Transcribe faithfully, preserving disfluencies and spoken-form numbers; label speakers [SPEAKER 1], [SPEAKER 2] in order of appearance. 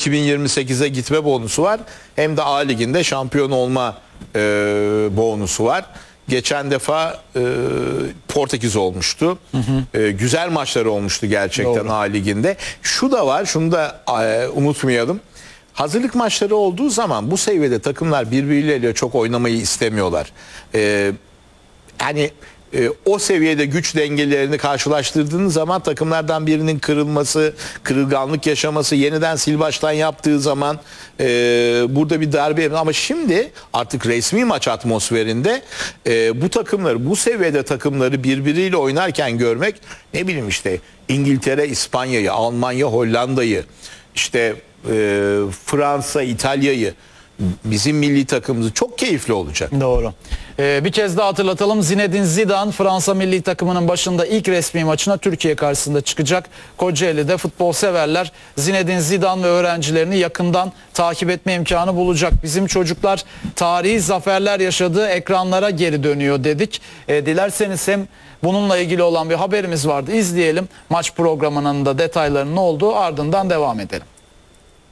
[SPEAKER 1] iki bin yirmi sekize gitme bonusu var. Hem de A Ligi'nde şampiyon olma e, bonusu var. Geçen defa e, Portekiz olmuştu. Hı hı. E, güzel maçları olmuştu gerçekten. Doğru. A Ligi'nde. Şu da var, şunu da e, unutmayalım. Hazırlık maçları olduğu zaman bu seviyede takımlar birbirleriyle çok oynamayı istemiyorlar. E, yani e, o seviyede güç dengelerini karşılaştırdığınız zaman takımlardan birinin kırılması, kırılganlık yaşaması, yeniden sil baştan yaptığı zaman e, burada bir darbe. Ama şimdi artık resmi maç atmosferinde e, bu takımları, bu seviyede takımları birbiriyle oynarken görmek, ne bileyim işte İngiltere, İspanya'yı, Almanya, Hollanda'yı, işte e, Fransa, İtalya'yı, bizim milli takımımız çok keyifli olacak.
[SPEAKER 2] Doğru. Ee, bir kez daha hatırlatalım. Zinedine Zidane Fransa milli takımının başında ilk resmi maçına Türkiye karşısında çıkacak. Kocaeli'de futbol severler Zinedine Zidane ve öğrencilerini yakından takip etme imkanı bulacak. Bizim çocuklar tarihi zaferler yaşadığı ekranlara geri dönüyor dedik. Ee, dilerseniz hem bununla ilgili olan bir haberimiz vardı. İzleyelim. Maç programının da detaylarının olduğu, ardından devam edelim.